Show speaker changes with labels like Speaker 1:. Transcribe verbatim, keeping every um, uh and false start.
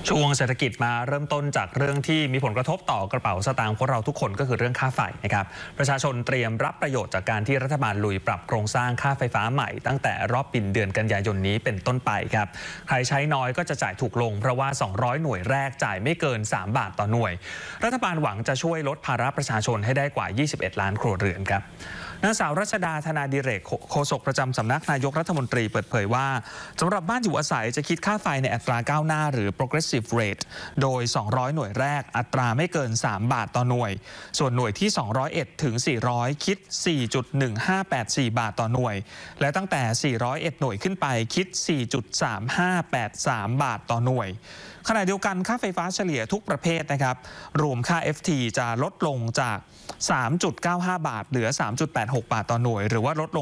Speaker 1: ช่วงเศรษฐกิจมาเริ่มต้นจากเรื่องที่มีผลกระทบต่อกระเป๋าสตางค์พวกเราทุกคนก็คือเรื่องค่าไฟนะครับประชาชนเตรียมรับประโยชน์จากการที่รัฐบาลลุยปรับโครงสร้างค่าไฟฟ้าใหม่ตั้งแต่รอบปิ่นเดือนกันยายนนี้เป็นต้นไปครับใครใช้น้อยก็จะจ่ายถูกลงเพราะว่าสองร้อยหน่วยแรกจ่ายไม่เกินสามบาทต่อหน่วยรัฐบาลหวังจะช่วยลดภาระประชาชนให้ได้กว่ายี่สิบเอ็ดล้านครัวเรือนครับนางสาวรัชดาธนาดิเรกโฆษกประจำสำนักนายกรัฐมนตรีเปิดเผยว่าสำหรับบ้านอยู่อาศัยจะคิดค่าไฟในอัตราก้าวหน้าหรือ progressive rate โดยสองร้อยหน่วยแรกอัตราไม่เกินสามบาทต่อหน่วยส่วนหน่วยที่สองร้อยเอ็ดถึงสี่ร้อยคิด สี่จุดหนึ่งห้าแปดสี่ บาทต่อหน่วยและตั้งแต่สี่ร้อยเอ็ดหน่วยขึ้นไปคิด สี่จุดสามห้าแปดสาม บาทต่อหน่วยขณะเดียวกันค่าไฟฟ้าเฉลี่ยทุกประเภทนะครับรวมค่า เอฟ ที จะลดลงจาก สามจุดเก้าห้า บาทเหลือ สามจุดแปดหก บาทต่อหน่วยหรือว่าลดลง